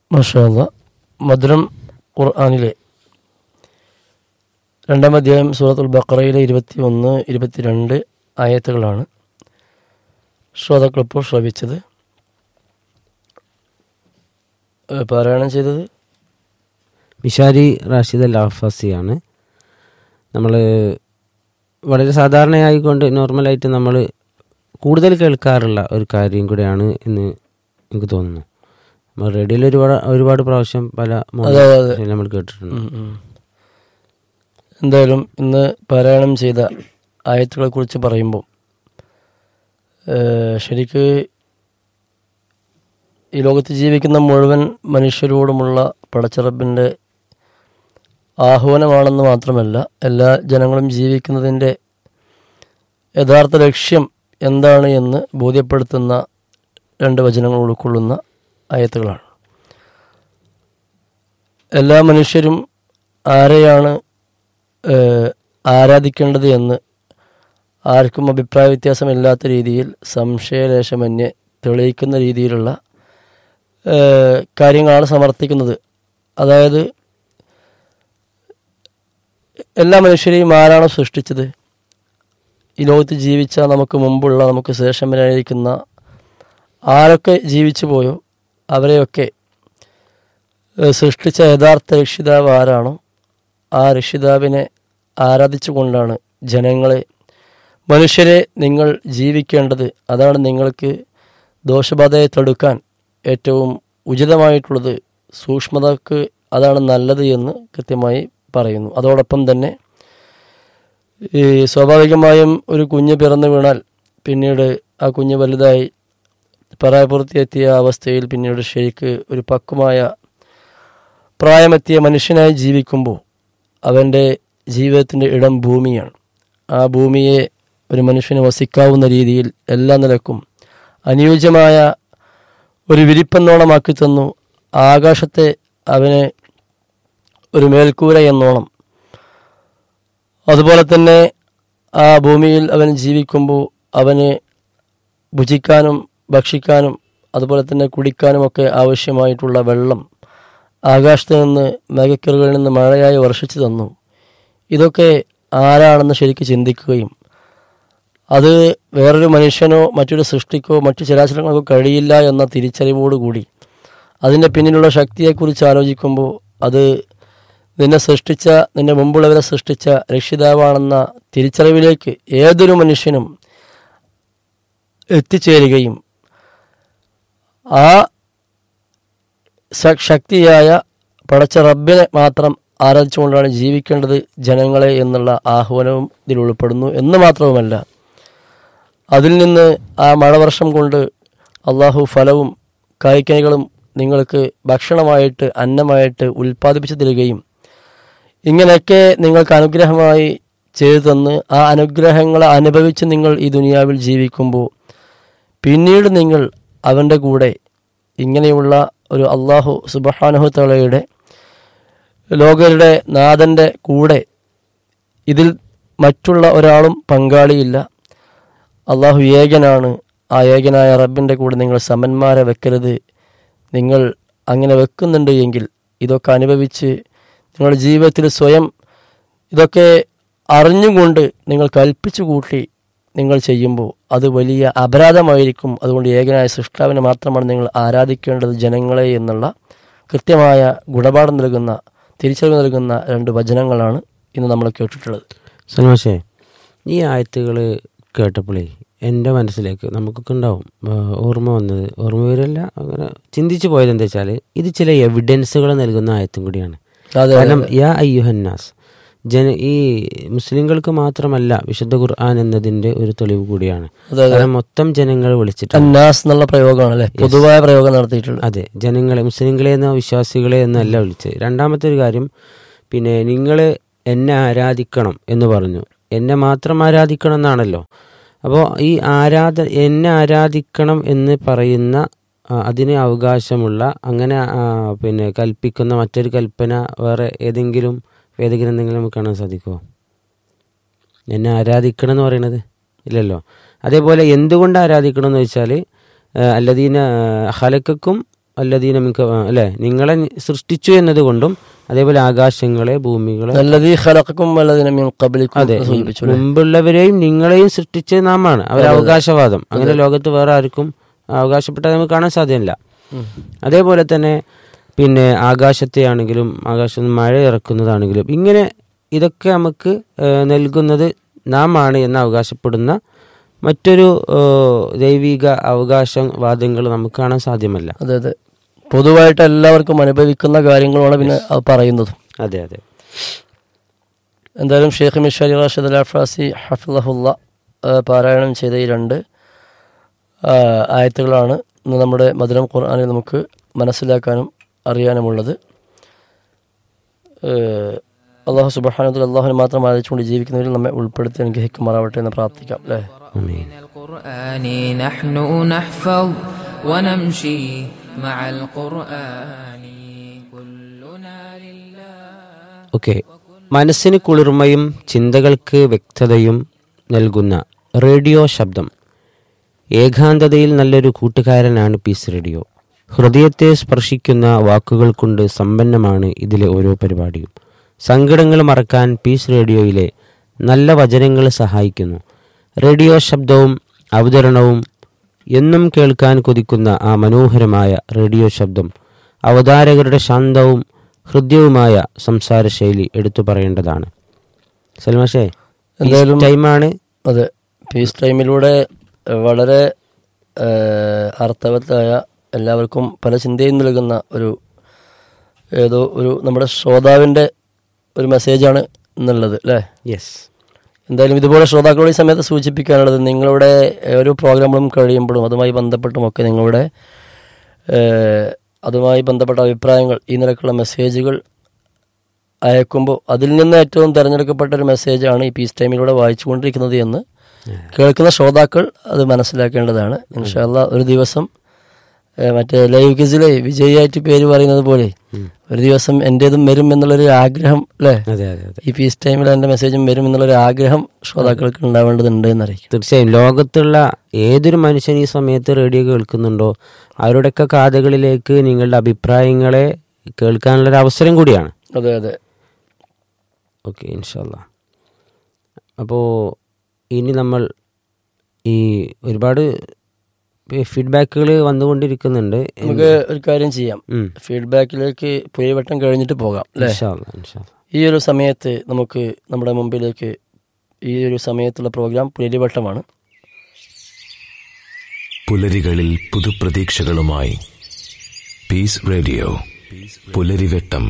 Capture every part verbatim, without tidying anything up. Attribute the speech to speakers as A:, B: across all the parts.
A: മാഷാ അല്ലാഹ്. മധുരം ഖുർആനിലെ രണ്ടാം അധ്യായം സൂറത്തുൽ ബഖറയിലെ ഇരുപത്തി ഒന്ന് ഇരുപത്തിരണ്ട് ആയത്തുകളാണ് ശ്രോതാക്കളിപ്പോൾ ശ്രവിച്ചത്. ഏഹ് പാരായണം ചെയ്തത്
B: മിഷാരി റാഷിദ് അൽ അഫാസിയാണ്. നമ്മൾ വളരെ സാധാരണയായിക്കൊണ്ട് നോർമലായിട്ട് നമ്മൾ കൂടുതൽ കേൾക്കാറുള്ള ഒരു കാര്യം കൂടെയാണ് എന്ന് എനിക്ക് തോന്നുന്നു. നമ്മൾ റേഡിയോയിൽ ഒരുപാട് ഒരുപാട് പ്രാവശ്യം പല
A: അതെ അതെ
B: നമ്മൾ കേട്ടിട്ടുണ്ട്.
A: ഉം, ഉം. എന്തായാലും ഇന്ന് പാരായണം ചെയ്ത ആയത്തുകളെ കുറിച്ച് പറയുമ്പോൾ ഏഹ് ശരിക്ക് ഈ ലോകത്ത് ജീവിക്കുന്ന മുഴുവൻ മനുഷ്യരോടുമുള്ള പടച്ചറബിൻ്റെ ആഹ്വാനമാണെന്ന് മാത്രമല്ല, എല്ലാ ജനങ്ങളും ജീവിക്കുന്നതിൻ്റെ യഥാർത്ഥ ലക്ഷ്യം എന്താണ് എന്ന് ബോധ്യപ്പെടുത്തുന്ന രണ്ട് വചനങ്ങൾ ഉൾക്കൊള്ളുന്ന ആയത്തുകളാണ്. എല്ലാ മനുഷ്യരും ആരെയാണ് ഏഹ് ആരാധിക്കേണ്ടത് എന്ന് ആർക്കും അഭിപ്രായ വ്യത്യാസമില്ലാത്ത രീതിയിൽ സംശയലേശമന്യേ തെളിയിക്കുന്ന രീതിയിലുള്ള ഏഹ് കാര്യങ്ങളാണ് സമർത്ഥിക്കുന്നത്. അതായത് എല്ലാ മനുഷ്യരെയും ആരാണോ സൃഷ്ടിച്ചത്, ഈ ലോകത്ത് ജീവിച്ച നമുക്ക് മുമ്പുള്ള നമുക്ക് ശേഷം വരാനിരിക്കുന്ന ആരൊക്കെ ജീവിച്ചു പോയോ അവരെയൊക്കെ ഏഹ് സൃഷ്ടിച്ച യഥാർത്ഥ രക്ഷിതാവ് ആരാണോ ആ രക്ഷിതാവിനെ ആരാധിച്ചുകൊണ്ടാണ് ജനങ്ങളെ, മനുഷ്യരെ നിങ്ങൾ ജീവിക്കേണ്ടത്. അതാണ് നിങ്ങൾക്ക് ദോഷബാധയെ തടുക്കാൻ ഏറ്റവും ഉചിതമായിട്ടുള്ളത്, സൂക്ഷ്മതക്ക് അതാണ് നല്ലത് എന്ന് കൃത്യമായി പറയുന്നു. അതോടൊപ്പം തന്നെ ഈ സ്വാഭാവികമായും ഒരു കുഞ്ഞ് പിറന്നു വീണാൽ പിന്നീട് ആ കുഞ്ഞ് വലുതായി പ്രായപൂർത്തിയെത്തിയ അവസ്ഥയിൽ പിന്നീട് ശരിക്ക് ഒരു പക്വമായ പ്രായമെത്തിയ മനുഷ്യനായി ജീവിക്കുമ്പോൾ അവൻ്റെ ജീവിതത്തിൻ്റെ ഇടം ഭൂമിയാണ്. ആ ഭൂമിയെ ഒരു മനുഷ്യന് വസിക്കാവുന്ന രീതിയിൽ എല്ലാ നിലക്കും അനുയോജ്യമായ ഒരു വിരിപ്പെന്നോണമാക്കി തന്നു. ആകാശത്തെ അവന് ഒരു മേൽക്കൂര എന്നോണം, അതുപോലെ തന്നെ ആ ഭൂമിയിൽ അവൻ ജീവിക്കുമ്പോൾ അവന് ഭുജിക്കാനും ഭക്ഷിക്കാനും അതുപോലെ തന്നെ കുടിക്കാനുമൊക്കെ ആവശ്യമായിട്ടുള്ള വെള്ളം ആകാശത്ത് നിന്ന് മേഘക്കറുകളിൽ നിന്ന് മഴയായി വർഷിച്ചു തന്നു. ഇതൊക്കെ ആരാണെന്ന് ശരിക്കും ചിന്തിക്കുകയും അത് വേറൊരു മനുഷ്യനോ മറ്റൊരു സൃഷ്ടിക്കോ മറ്റു ചരാചരങ്ങൾക്കോ കഴിയില്ല എന്ന തിരിച്ചറിവോടുകൂടി അതിൻ്റെ പിന്നിലുള്ള ശക്തിയെക്കുറിച്ച് ആലോചിക്കുമ്പോൾ അത് നിന്നെ സൃഷ്ടിച്ച, നിന്റെ മുമ്പുള്ളവരെ സൃഷ്ടിച്ച രക്ഷിതാവാണെന്ന തിരിച്ചറിവിലേക്ക് ഏതൊരു മനുഷ്യനും എത്തിച്ചേരുകയും ആ ശക്തിയായ പടച്ച റബ്ബിനെ മാത്രം ആരാധിച്ചുകൊണ്ടാണ് ജീവിക്കേണ്ടത് ജനങ്ങളെ എന്നുള്ള ആഹ്വാനവും ഇതിൽ ഉൾപ്പെടുന്നു എന്ന് മാത്രവുമല്ല, അതിൽ നിന്ന് ആ മഴവർഷം കൊണ്ട് അള്ളാഹു ഫലവും കായ്ക്കനികളും നിങ്ങൾക്ക് ഭക്ഷണമായിട്ട് അന്നമായിട്ട് ഉൽപ്പാദിപ്പിച്ചു തരികയും ഇങ്ങനെയൊക്കെ നിങ്ങൾക്ക് അനുഗ്രഹമായി ചെയ്തു തന്ന് ആ അനുഗ്രഹങ്ങളെ അനുഭവിച്ച് നിങ്ങൾ ഈ ദുനിയാവിൽ ജീവിക്കുമ്പോൾ പിന്നീട് നിങ്ങൾ അവൻ്റെ കൂടെ ഇങ്ങനെയുള്ള ഒരു അള്ളാഹു സുബ്ഹാനഹു തആലയുടെ ലോകരുടെ നാഥൻ്റെ കൂടെ ഇതിൽ മറ്റുള്ള ഒരാളും പങ്കാളിയില്ല. അള്ളാഹു ഏകനാണ്. ആ ഏകനായ റബ്ബിൻ്റെ കൂടെ നിങ്ങൾ സമന്മാരെ വെക്കരുത്. നിങ്ങൾ അങ്ങനെ വെക്കുന്നുണ്ട് എങ്കിൽ ഇതൊക്കെ അനുഭവിച്ച് നിങ്ങളുടെ ജീവിതത്തിൽ സ്വയം ഇതൊക്കെ അറിഞ്ഞുകൊണ്ട് നിങ്ങൾ കൽപ്പിച്ചു കൂട്ടി നിങ്ങൾ ചെയ്യുമ്പോൾ അത് വലിയ അപരാധമായിരിക്കും. അതുകൊണ്ട് ഏകനായ സൃഷ്ടാവിനെ മാത്രമാണ് നിങ്ങൾ ആരാധിക്കേണ്ടത് ജനങ്ങളെ എന്നുള്ള കൃത്യമായ ഗുണപാഠം നൽകുന്ന, തിരിച്ചറിവ് നൽകുന്ന രണ്ട് വചനങ്ങളാണ് ഇന്ന് നമ്മൾ കേട്ടിട്ടുള്ളത്.
B: സൽമാഷേ, ഈ ആയത്തുകൾ കേട്ടപ്പോഴേ എൻ്റെ മനസ്സിലേക്ക് നമുക്കൊക്കെ ഉണ്ടാവും ഓർമ്മ വന്നത്, ഓർമ്മ വരില്ല, അങ്ങനെ ചിന്തിച്ചു പോയത് എന്താ വെച്ചാൽ ഇത് ചില എവിഡൻസുകൾ നൽകുന്ന ആയത്തും കൂടിയാണ്. കാരണം യാ അയ്യുഹന്നാസ്, ജന ഈ മുസ്ലിങ്ങൾക്ക് മാത്രമല്ല വിശുദ്ധ ഖുർആൻ എന്നതിന്റെ ഒരു തെളിവ് കൂടിയാണ്. കാരണം മൊത്തം ജനങ്ങളെ വിളിച്ചിട്ട്
A: പ്രയോഗമാണ്, പൊതുവായ പ്രയോഗം നടത്തിയിട്ടുള്ളത്.
B: അതെ, ജനങ്ങളെ, മുസ്ലിങ്ങളെ എന്ന വിശ്വാസികളെ എന്നല്ല വിളിച്ചത്. രണ്ടാമത്തെ ഒരു കാര്യം, പിന്നെ നിങ്ങൾ എന്നെ ആരാധിക്കണം എന്ന് പറഞ്ഞു. എന്നെ മാത്രം ആരാധിക്കണം എന്നാണല്ലോ. അപ്പോൾ ഈ ആരാധ എന്നെ ആരാധിക്കണം എന്ന് പറയുന്ന അതിന് അവകാശമുള്ള, അങ്ങനെ പിന്നെ കൽപ്പിക്കുന്ന മറ്റൊരു കൽപ്പന വേറെ ഏതെങ്കിലും വേദഗ്രന്ഥങ്ങൾ നമുക്ക് കാണാൻ സാധിക്കുമോ? എന്നെ ആരാധിക്കണം എന്ന് പറയുന്നത് ഇല്ലല്ലോ. അതേപോലെ എന്തുകൊണ്ട് ആരാധിക്കണം എന്ന് വെച്ചാൽ അല്ലദീന ഖലഖക്കും അല്ലദീന മിൻക അല്ലേ നിങ്ങളെ സൃഷ്ടിച്ചു എന്നതുകൊണ്ടും അതേപോലെ ആകാശങ്ങളെ ഭൂമികളെ
A: അല്ലദീ ഖലഖക്കും വല്ലദീന മിൻ ഖബ്ലിക്കും
B: അതെ
A: സൂചിപ്പിച്ചു.
B: മുമ്പുള്ളവരെയും നിങ്ങളെയും സൃഷ്ടിച്ചത് നാമാണ്. അവർ അവകാശവാദം അങ്ങനെ ലോകത്ത് വേറെ ആർക്കും അവകാശപ്പെട്ടാൽ നമുക്ക് കാണാൻ സാധ്യമല്ല. അതേപോലെ തന്നെ പിന്നെ ആകാശത്തെ ആണെങ്കിലും ആകാശത്ത് നിന്ന് മഴ ഇറക്കുന്നതാണെങ്കിലും ഇങ്ങനെ ഇതൊക്കെ നമുക്ക് നൽകുന്നത് നാം ആണ് എന്ന് അവകാശപ്പെടുന്ന മറ്റൊരു ദൈവിക അവകാശവാദങ്ങൾ നമുക്ക് കാണാൻ സാധ്യമല്ല.
A: അതെ അതെ, പൊതുവായിട്ട് എല്ലാവർക്കും അനുഭവിക്കുന്ന കാര്യങ്ങളാണ് പിന്നെ അത് പറയുന്നതും.
B: അതെ അതെ.
A: എന്തായാലും ഷെയ്ഖ് മിഷാരി റാഷിദ് അൽ അഫ്രാസി ഹഫിളഹുല്ല പാരായണം ചെയ്ത ഈ രണ്ട് ആയത്തുകളാണ് ഇന്ന് നമ്മുടെ മധുരം ഖുർആനിൽ നമുക്ക് മനസ്സിലാക്കാനും അറിയാനുമുള്ളത്. അള്ളാഹു സുബ്ഹാനഹു വ തആല അള്ളാഹുവിനെ മാത്രം ആരാധിച്ചുകൊണ്ട് ജീവിക്കുന്നവരിൽ നമ്മെ ഉൾപ്പെടുത്തി അനുഗ്രഹിക്കുമാറാവട്ടെ എന്ന് പ്രാർത്ഥിക്കാം. അല്ലേ,
B: ഓക്കെ. മനസ്സിന് കുളിർമയും ചിന്തകൾക്ക് വ്യക്തതയും നൽകുന്ന റേഡിയോ ശബ്ദം. ഏകാന്തതയിൽ നല്ലൊരു കൂട്ടുകാരനാണ് പീസ് റേഡിയോ. ഹൃദയത്തെ സ്പർശിക്കുന്ന വാക്കുകൾ കൊണ്ട് സമ്പന്നമാണ് ഇതിലെ ഓരോ പരിപാടിയും. സങ്കടങ്ങൾ മറക്കാൻ പീസ് റേഡിയോയിലെ നല്ല വചനങ്ങൾ സഹായിക്കുന്നു. റേഡിയോ ശബ്ദവും അവതരണവും എന്നും കേൾക്കാൻ കൊതിക്കുന്ന ആ മനോഹരമായ റേഡിയോ ശബ്ദം, അവതാരകരുടെ ശാന്തവും ഹൃദ്യവുമായ സംസാര ശൈലി എടുത്തു പറയേണ്ടതാണ്. സൽമാഷേ, ടൈമാണ്.
A: അതെ, പീസ് ടൈമിലൂടെ വളരെ അർത്ഥവത്തായ എല്ലാവർക്കും പല ചിന്തയും നൽകുന്ന ഒരു ഏതോ ഒരു നമ്മുടെ ശ്രോതാവിൻ്റെ ഒരു മെസ്സേജാണ് എന്നുള്ളത് അല്ലേ?
B: യെസ്.
A: എന്തായാലും ഇതുപോലെ ശ്രോതാക്കളോട് ഈ സമയത്ത് സൂചിപ്പിക്കാനുള്ളത്, നിങ്ങളുടെ ഓരോ പ്രോഗ്രാമുകളും കഴിയുമ്പോഴും അതുമായി ബന്ധപ്പെട്ടുമൊക്കെ നിങ്ങളുടെ അതുമായി ബന്ധപ്പെട്ട അഭിപ്രായങ്ങൾ ഈ നിലക്കുള്ള മെസ്സേജുകൾ അയക്കുമ്പോൾ അതിൽ നിന്ന് ഏറ്റവും തിരഞ്ഞെടുക്കപ്പെട്ട ഒരു മെസ്സേജാണ് ഈ പീസ് ടൈമിലൂടെ വായിച്ചുകൊണ്ടിരിക്കുന്നത് എന്ന് കേൾക്കുന്ന ശ്രോതാക്കൾ അത് മനസ്സിലാക്കേണ്ടതാണ്. ഇൻഷാ അല്ലാഹ് ഒരു ദിവസം മറ്റേ ലൈവ് ക്വിസിലെ വിജയിയായിട്ട് പേര് പറയുന്നത് പോലെ ഒരു ദിവസം എൻ്റേതും വരും എന്നുള്ളൊരു ആഗ്രഹം അല്ലേ, ഈ പീസ് ടൈമിൽ എൻ്റെ മെസ്സേജും വരും എന്നുള്ളൊരു ആഗ്രഹം ശ്രോതാക്കൾക്ക് ഉണ്ടാവേണ്ടതുണ്ട് എന്നറിയിക്കും.
B: തീർച്ചയായും ലോകത്തുള്ള ഏതൊരു മനുഷ്യൻ ഈ സമയത്ത് റേഡിയോ കേൾക്കുന്നുണ്ടോ അവരുടെയൊക്കെ കാതുകളിലേക്ക് നിങ്ങളുടെ അഭിപ്രായങ്ങളെ കേൾക്കാനുള്ളൊരു അവസരം കൂടിയാണ്.
A: അതെ അതെ.
B: ഓക്കെ, ഇൻഷാ അല്ലാഹ്. അപ്പോൾ ഇനി നമ്മൾ ഈ ഒരുപാട് ഫീഡ്ബാക്കുകൾ വന്നുകൊണ്ടിരിക്കുന്നുണ്ട്.
A: നമുക്ക് ഒരു കാര്യം ചെയ്യാം, ഫീഡ്ബാക്കിലേക്ക് പുലിവട്ടം കഴിഞ്ഞിട്ട് പോകാം അല്ലേ? ഈ ഒരു സമയത്ത് നമുക്ക് നമ്മുടെ മുമ്പിലേക്ക് ഈ ഒരു സമയത്തുള്ള പ്രോഗ്രാം പുലിവട്ടമാണ്.
C: പുലരികളിൽ പുതുപ്രതീക്ഷകളുമായി piece radio പുലരിവട്ടം.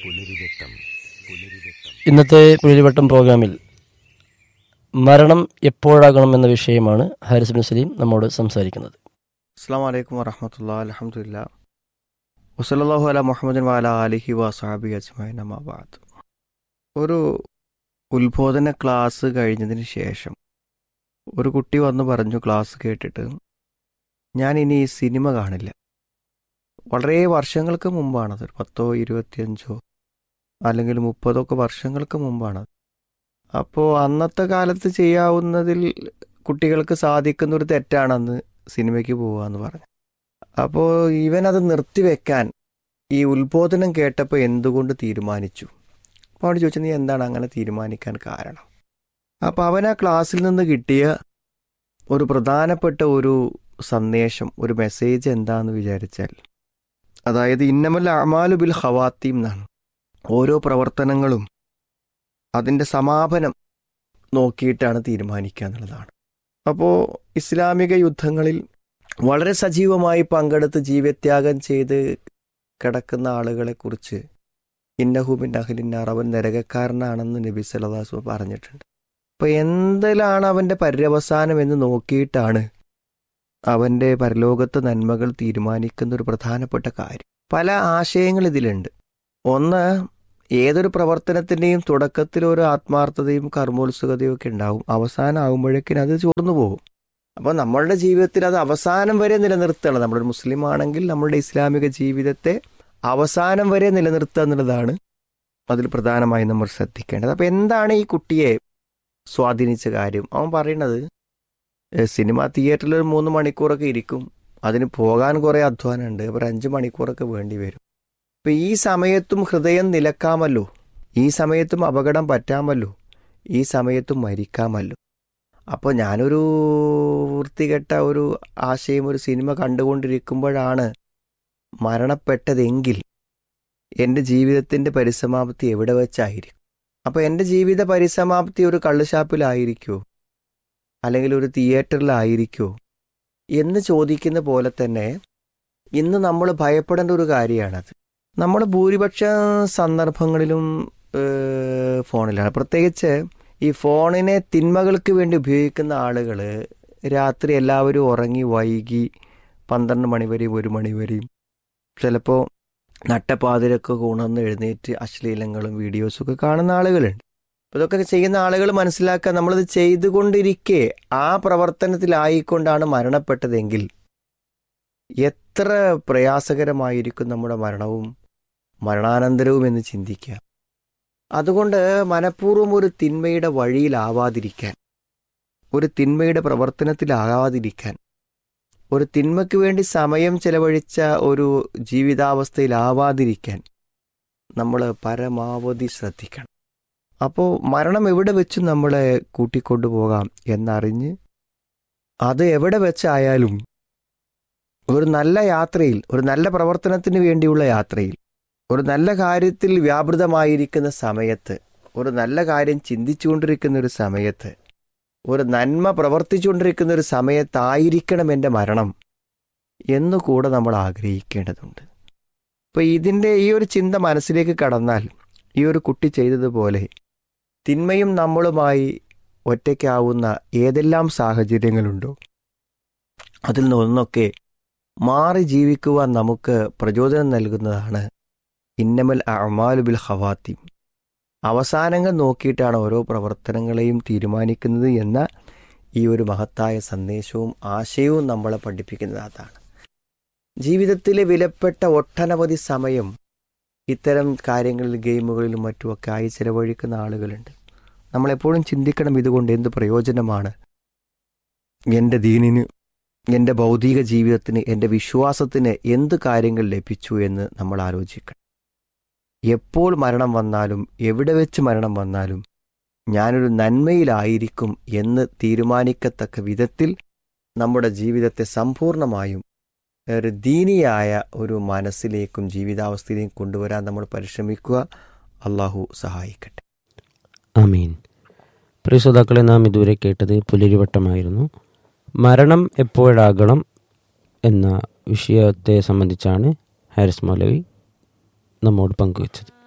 A: ഇന്നത്തെ പുലിവട്ടം പ്രോഗ്രാമിൽ മരണം എപ്പോഴാകണം എന്ന വിഷയമാണ് ഹാരിസ് ബിൻ സലീം നമ്മോട് സംസാരിക്കുന്നത്.
D: അസ്സലാമു അലൈക്കും വറഹ്മത്തുള്ളാഹി അൽഹംദുലില്ലാ വസല്ലല്ലാഹു അലാ മുഹമ്മദിൻ വഅലാ ആലിഹി വസഹബിഹി അജ്മഈൻ അമ്മാ ബഅദ്. ഒരു ഉത്ബോധന ക്ലാസ് കഴിഞ്ഞതിന് ശേഷം ഒരു കുട്ടി വന്ന് പറഞ്ഞു ക്ലാസ് കേട്ടിട്ട്, ഞാൻ ഇനി സിനിമ കാണില്ല. വളരെ വർഷങ്ങൾക്ക് മുമ്പാണത്, ഒരു പത്തോ ഇരുപത്തിയഞ്ചോ അല്ലെങ്കിൽ മുപ്പതൊക്കെ വർഷങ്ങൾക്ക് മുമ്പാണത്. അപ്പോൾ അന്നത്തെ കാലത്ത് ചെയ്യാവുന്നതിൽ കുട്ടികൾക്ക് സാധിക്കുന്ന ഒരു തെറ്റാണെന്ന് സിനിമയ്ക്ക് പോവാന്ന് പറഞ്ഞു. അപ്പോൾ ഇവനത് നിർത്തിവെക്കാൻ ഈ ഉത്ബോധനം കേട്ടപ്പോൾ എന്തുകൊണ്ട് തീരുമാനിച്ചു? അപ്പോൾ അവൻ ചോദിച്ചു, നീ എന്താണ് അങ്ങനെ തീരുമാനിക്കാൻ കാരണം? അപ്പോൾ അവൻ ആ ക്ലാസ്സിൽ നിന്ന് കിട്ടിയ ഒരു പ്രധാനപ്പെട്ട ഒരു സന്ദേശം, ഒരു മെസ്സേജ് എന്താണെന്ന് വിചാരിച്ചാൽ, അതായത് ഇന്നമൽ അഅ്മാലു ബിൽ ഖവാത്തീം എന്നാണ്. ഓരോ പ്രവർത്തനങ്ങളും അതിൻ്റെ സമാപനം നോക്കിയിട്ടാണ് തീരുമാനിക്കുക എന്നുള്ളതാണ്. അപ്പോൾ ഇസ്ലാമിക യുദ്ധങ്ങളിൽ വളരെ സജീവമായി പങ്കെടുത്ത് ജീവത്യാഗം ചെയ്ത് കിടക്കുന്ന ആളുകളെക്കുറിച്ച് ഇന്നഹു മിൻ അഹ്ലിന്നാർ, അവൻ നരകക്കാരനാണെന്ന് നബി സല്ലല്ലാഹു അലൈഹി വസല്ലം പറഞ്ഞിട്ടുണ്ട്. അപ്പോൾ എന്തിലാണ് അവൻ്റെ പര്യവസാനം എന്ന് നോക്കിയിട്ടാണ് അവൻ്റെ പരലോകത്തെ നന്മകൾ തീരുമാനിക്കുന്ന ഒരു പ്രധാനപ്പെട്ട കാര്യം. പല ആശയങ്ങൾ ഇതിലുണ്ട്. ഒന്ന്, ഏതൊരു പ്രവർത്തനത്തിൻ്റെയും തുടക്കത്തിൽ ഒരു ആത്മാർത്ഥതയും കർമ്മോത്സുകതയും ഒക്കെ ഉണ്ടാവും, അവസാനം ആകുമ്പോഴേക്കും അത് ചോർന്നു പോകും. അപ്പോൾ നമ്മളുടെ ജീവിതത്തിൽ അത് അവസാനം വരെ നിലനിർത്തണം. നമ്മളൊരു മുസ്ലിം ആണെങ്കിൽ നമ്മളുടെ ഇസ്ലാമിക ജീവിതത്തെ അവസാനം വരെ നിലനിർത്തുക എന്നുള്ളതാണ് അതിൽ പ്രധാനമായി നമ്മൾ ശ്രദ്ധിക്കേണ്ടത്. അപ്പോൾ എന്താണ് ഈ കുട്ടിയെ സ്വാധീനിച്ച കാര്യം? അവൻ പറയുന്നത്, സിനിമ തിയേറ്ററിൽ ഒരു മൂന്ന് മണിക്കൂറൊക്കെ ഇരിക്കും, അതിന് പോകാൻ കുറേ അധ്വാനമുണ്ട്. ഒരു അഞ്ച് മണിക്കൂറൊക്കെ വേണ്ടി വരും. അപ്പം ഈ സമയത്തും ഹൃദയം നിലക്കാമല്ലോ, ഈ സമയത്തും അപകടം പറ്റാമല്ലോ, ഈ സമയത്തും മരിക്കാമല്ലോ. അപ്പോൾ ഞാനൊരു വൃത്തികെട്ട ഒരു ആശയം, ഒരു സിനിമ കണ്ടുകൊണ്ടിരിക്കുമ്പോഴാണ് മരണപ്പെട്ടതെങ്കിൽ എൻ്റെ ജീവിതത്തിൻ്റെ പരിസമാപ്തി എവിടെ വെച്ചായിരിക്കും? അപ്പോൾ എൻ്റെ ജീവിത പരിസമാപ്തി ഒരു കള്ളുഷാപ്പിലായിരിക്കുമോ, അല്ലെങ്കിൽ ഒരു തിയേറ്ററിലായിരിക്കുമോ എന്ന് ചോദിക്കുന്ന പോലെ തന്നെ ഇന്ന് നമ്മൾ ഭയപ്പെടേണ്ട ഒരു കാര്യമാണത്. നമ്മൾ ഭൂരിപക്ഷ സന്ദർഭങ്ങളിലും ഫോണിലാണ്. പ്രത്യേകിച്ച് ഈ ഫോണിനെ തിന്മകൾക്ക് വേണ്ടി ഉപയോഗിക്കുന്ന ആളുകൾ രാത്രി എല്ലാവരും ഉറങ്ങി വൈകി പന്ത്രണ്ട് മണി വരെയും ഒരു മണി വരെയും ചിലപ്പോൾ നട്ടപ്പാതിരൊക്കെ ഉണർന്ന് എഴുന്നേറ്റ് അശ്ലീലങ്ങളും വീഡിയോസൊക്കെ കാണുന്ന ആളുകളുണ്ട്. അപ്പോൾ ഇതൊക്കെ ചെയ്യുന്ന ആളുകൾ മനസ്സിലാക്കുക, നമ്മളിത് ചെയ്തുകൊണ്ടിരിക്കെ ആ പ്രവർത്തനത്തിലായിക്കൊണ്ടാണ് മരണപ്പെട്ടതെങ്കിൽ എത്ര പ്രയാസകരമായിരിക്കും നമ്മുടെ മരണവും മരണാനന്തരവും എന്ന് ചിന്തിക്കുക. അതുകൊണ്ട് മനഃപൂർവ്വം ഒരു തിന്മയുടെ വഴിയിലാവാതിരിക്കാൻ, ഒരു തിന്മയുടെ പ്രവർത്തനത്തിലാകാതിരിക്കാൻ, ഒരു തിന്മയ്ക്ക് വേണ്ടി സമയം ചെലവഴിച്ച ഒരു ജീവിതാവസ്ഥയിലാവാതിരിക്കാൻ നമ്മൾ പരമാവധി ശ്രദ്ധിക്കണം. അപ്പോൾ മരണം എവിടെ വെച്ച് നമ്മളെ കൂട്ടിക്കൊണ്ടുപോകാം എന്നറിഞ്ഞ് അത് എവിടെ വെച്ചായാലും ഒരു നല്ല യാത്രയിൽ, ഒരു നല്ല പ്രവർത്തനത്തിന് വേണ്ടിയുള്ള യാത്രയിൽ, ഒരു നല്ല കാര്യത്തിൽ വ്യാപൃതമായിരിക്കുന്ന സമയത്ത്, ഒരു നല്ല കാര്യം ചിന്തിച്ചുകൊണ്ടിരിക്കുന്ന ഒരു സമയത്ത്, ഒരു നന്മ പ്രവർത്തിച്ചുകൊണ്ടിരിക്കുന്ന ഒരു സമയത്തായിരിക്കണം എൻ്റെ മരണം എന്നുകൂടെ നമ്മൾ ആഗ്രഹിക്കേണ്ടതുണ്ട്. അപ്പോൾ ഇതിൻ്റെ ഈ ഒരു ചിന്ത മനസ്സിലേക്ക് കടന്നാൽ ഈ ഒരു കുട്ടി ചെയ്തതുപോലെ തിന്മയും നമ്മളുമായി ഒറ്റയ്ക്കാവുന്ന ഏതെല്ലാം സാഹചര്യങ്ങളുണ്ടോ അതിൽ നിന്നൊക്കെ മാറി ജീവിക്കുവാൻ നമുക്ക് പ്രചോദനം നൽകുന്നതാണ് ഇന്നമൽ അഅ്മാലു ബിൽ ഖവാത്തിം. അവസാനങ്ങൾ നോക്കിയിട്ടാണ് ഓരോ പ്രവർത്തനങ്ങളെയും തീരുമാനിക്കുന്നത് എന്ന ഈ ഒരു മഹത്തായ സന്ദേശവും ആശയവും നമ്മളെ പഠിപ്പിക്കുന്നത് അതാണ്. ജീവിതത്തിലെ വിലപ്പെട്ട ഒട്ടനവധി സമയം ഇത്തരം കാര്യങ്ങളിൽ, ഗെയിമുകളിലും മറ്റുമൊക്കെ ആയി ചിലവഴിക്കുന്ന ആളുകളുണ്ട്. നമ്മളെപ്പോഴും ചിന്തിക്കണം, ഇതുകൊണ്ട് എന്ത് പ്രയോജനമാണ് എൻ്റെ ദീനിന്, എൻ്റെ ഭൗതിക ജീവിതത്തിന്, എൻ്റെ വിശ്വാസത്തിന് എന്ത് കാര്യങ്ങൾ ലഭിച്ചു എന്ന് നമ്മൾ ആലോചിക്കണം. എപ്പോൾ മരണം വന്നാലും എവിടെ വെച്ച് മരണം വന്നാലും ഞാനൊരു നന്മയിലായിരിക്കും എന്ന് തീരുമാനിക്കത്തക്ക വിധത്തിൽ നമ്മുടെ ജീവിതത്തെ സമ്പൂർണമായും ഒരു ദീനിയായ ഒരു മനസ്സിലേക്കും ജീവിതാവസ്ഥയിലേക്കും കൊണ്ടുവരാൻ നമ്മൾ പരിശ്രമിക്കുക. അള്ളാഹു സഹായിക്കട്ടെ.
B: ആമീൻ. പ്രിയ ശ്രോതാക്കളെ, നാം ഇതുവരെ കേട്ടത് പുലരിവട്ടമായിരുന്നു. മരണം എപ്പോഴാകണം എന്ന വിഷയത്തെ സംബന്ധിച്ചാണ് ഹാരിസ് മൗലവി നമ്മോട് പങ്കുവച്ചത്.